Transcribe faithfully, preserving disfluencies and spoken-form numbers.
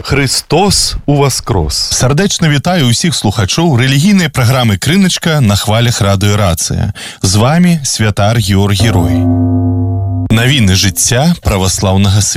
Христос уваскрос! Сардэчна вітаю ўсіх слухачоў рэлігійнай праграмы «Крыначка» на хвалях радыё «Рацыя». З вами святар Георгій Рой. Навіны жыцця праваслаўнага свята.